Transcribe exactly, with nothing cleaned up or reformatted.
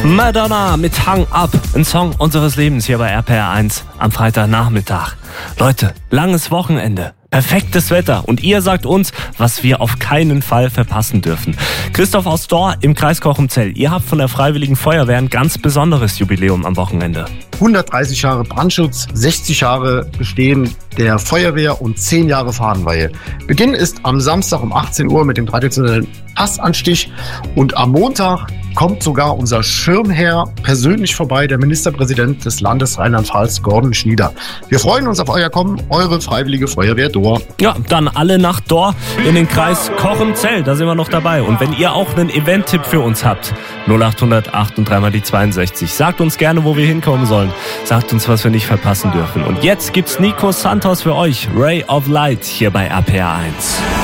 Madonna mit Hang Up, ein Song unseres Lebens hier bei R P R eins am Freitagnachmittag. Leute, langes Wochenende, perfektes Wetter und ihr sagt uns, was wir auf keinen Fall verpassen dürfen. Christoph aus Dor im Kreis Cochem-Zell, ihr habt von der Freiwilligen Feuerwehr ein ganz besonderes Jubiläum am Wochenende. hundertdreißig Jahre Brandschutz, sechzig Jahre Bestehen der Feuerwehr und zehn Jahre Fahnenweihe. Beginn ist am Samstag um achtzehn Uhr mit dem traditionellen Passanstich und am Montag kommt sogar unser Schirmherr persönlich vorbei, der Ministerpräsident des Landes Rheinland-Pfalz, Gordon Schnieder. Wir freuen uns auf euer Kommen, eure Freiwillige Feuerwehr Dor. Ja, dann alle nach Dor in den Kreis Cochem-Zell, da sind wir noch dabei. Und wenn ihr auch einen Event-Tipp für uns habt, null acht null acht und drei mal die zweiundsechzig, sagt uns gerne, wo wir hinkommen sollen. Sagt uns, was wir nicht verpassen dürfen. Und jetzt gibt's Nico Santos für euch, Ray of Light, hier bei R P R eins.